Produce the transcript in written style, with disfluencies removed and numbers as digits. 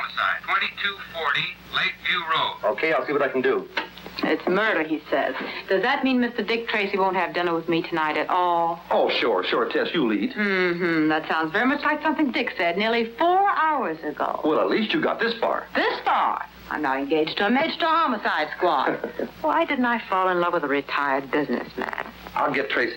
homicide, 2240 Lakeview Road. Okay, I'll see what I can do. It's murder, he says. Does that mean Mr. Dick Tracy won't have dinner with me tonight at all? Oh, sure, Tess, you lead. That sounds very much like something Dick said nearly 4 hours ago. Well, at least you got this far. This far? I'm now engaged to a Major homicide squad. Why didn't I fall in love with a retired businessman? I'll get Tracy.